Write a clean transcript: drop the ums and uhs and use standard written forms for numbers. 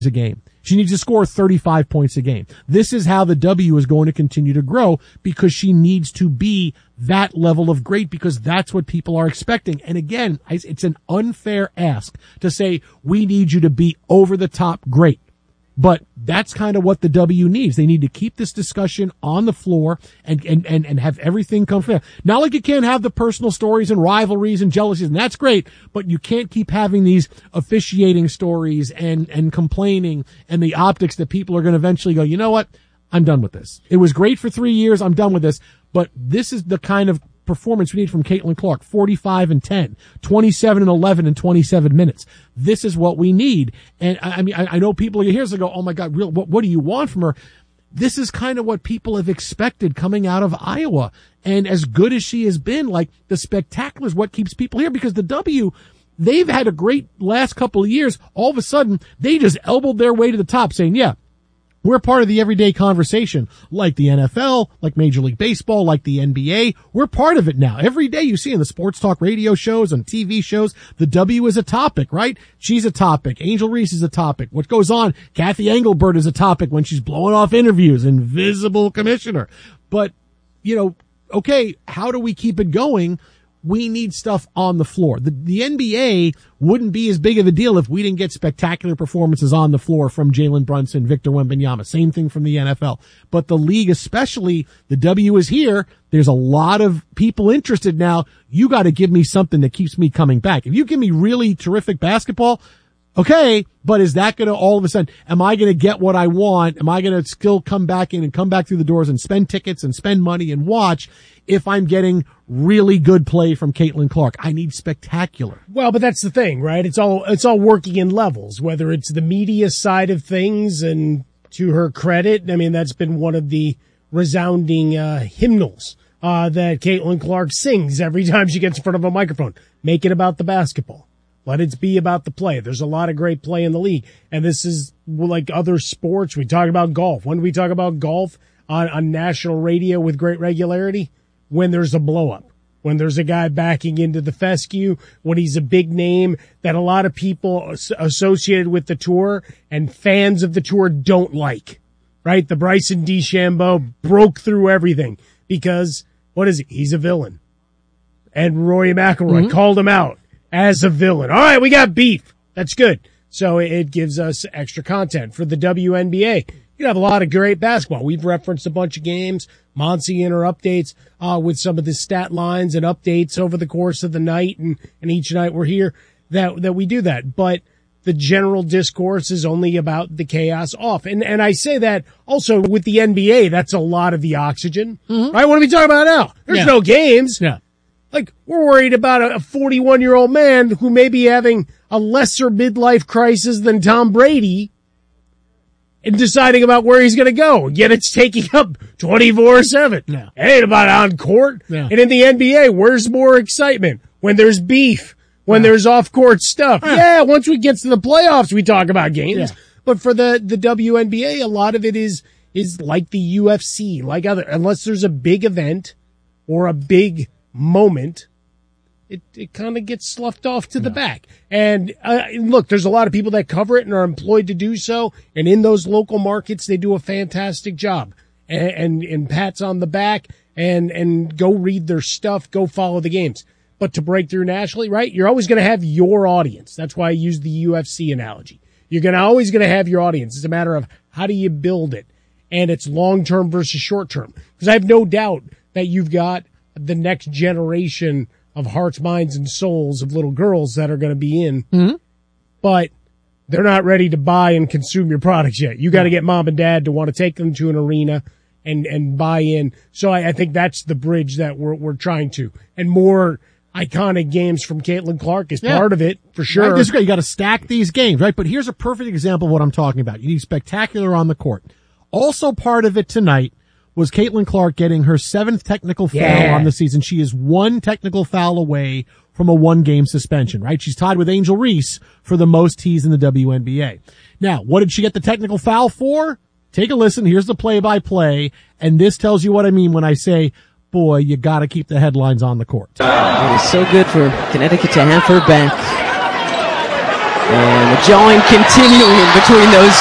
a game. She needs to score 35 points a game. This is how the W is going to continue to grow, because she needs to be that level of great, because that's what people are expecting. And again, it's an unfair ask to say we need you to be over the top great. But that's kind of what the W needs. They need to keep this discussion on the floor and have everything come fair. Not like you can't have the personal stories and rivalries and jealousies, and that's great, but you can't keep having these officiating stories and complaining and the optics that people are going to eventually go, you know what? I'm done with this. It was great for 3 years. I'm done with this. But this is the kind of performance we need from Caitlin Clark. 45-10, 27-11 in 27 minutes. This is what we need. And I mean, I know people here go, oh my God, what do you want from her? This is kind of what people have expected coming out of Iowa. And as good as she has been, like, the spectacular is what keeps people here, because the W, they've had a great last couple of years. All of a sudden, they just elbowed their way to the top, saying, yeah, we're part of the everyday conversation, like the NFL, like Major League Baseball, like the NBA. We're part of it now. Every day you see in the sports talk radio shows and TV shows, the W is a topic, right? She's a topic. Angel Reese is a topic. What goes on? Kathy Engelbert is a topic when she's blowing off interviews. Invisible commissioner. But, you know, okay, how do we keep it going? We need stuff on the floor. The NBA wouldn't be as big of a deal if we didn't get spectacular performances on the floor from Jalen Brunson, Victor Wembanyama. Same thing from the NFL. But the league, especially, the W is here. There's a lot of people interested now. You got to give me something that keeps me coming back. If you give me really terrific basketball, okay, but is that going to all of a sudden, am I going to get what I want? Am I going to still come back in and come back through the doors and spend tickets and spend money and watch if I'm getting really good play from Caitlin Clark? I need spectacular. Well, but that's the thing, right? It's all working in levels, whether it's the media side of things, and to her credit, I mean, that's been one of the resounding hymnals that Caitlin Clark sings every time she gets in front of a microphone. Make it about the basketball. Let it be about the play. There's a lot of great play in the league. And this is like other sports. We talk about golf. When do we talk about golf on national radio with great regularity? When there's a blow up, when there's a guy backing into the fescue, when he's a big name that a lot of people associated with the tour and fans of the tour don't like, right? The Bryson DeChambeau broke through everything because what is he? He's a villain. And Rory McIlroy called him out as a villain. All right, we got beef. That's good. So it gives us extra content for the WNBA. You have a lot of great basketball. We've referenced a bunch of games. Monty in her updates with some of the stat lines and updates over the course of the night, and each night we're here that we do that. But the general discourse is only about the chaos off. And I say that also with the NBA, that's a lot of the oxygen. Mm-hmm. Right? What are we talking about now? There's no games. Yeah. Like, we're worried about a 41-year-old man who may be having a lesser midlife crisis than Tom Brady and deciding about where he's going to go. Yet it's taking up 24/7. Yeah. It ain't about on court. Yeah. And in the NBA, where's more excitement? When there's beef, when there's off-court stuff. Yeah, once we get to the playoffs, we talk about games. Yeah. But for the WNBA, a lot of it is like the UFC, like unless there's a big event or a big moment, it kind of gets sloughed off to the back. And look, there's a lot of people that cover it and are employed to do so. And in those local markets, they do a fantastic job. And pats on the back and go read their stuff, go follow the games. But to break through nationally, right? You're always going to have your audience. That's why I use the UFC analogy. You're always going to have your audience. It's a matter of how do you build it? And it's long-term versus short-term. Because I have no doubt that you've got the next generation of hearts, minds, and souls of little girls that are going to be in. Mm-hmm. But they're not ready to buy and consume your products yet. You got to get mom and dad to want to take them to an arena and buy in. So I think that's the bridge that we're trying to. And more iconic games from Caitlin Clark is part of it, for sure. I disagree. You got to stack these games, right? But here's a perfect example of what I'm talking about. You need spectacular on the court. Also part of it tonight was Caitlin Clark getting her 7th technical foul on the season. She is 1 technical foul away from a 1-game suspension, right? She's tied with Angel Reese for the most T's in the WNBA. Now, what did she get the technical foul for? Take a listen. Here's the play-by-play, and this tells you what I mean when I say, boy, you got to keep the headlines on the court. It is so good for Connecticut to have her back. And the jawing continuing between those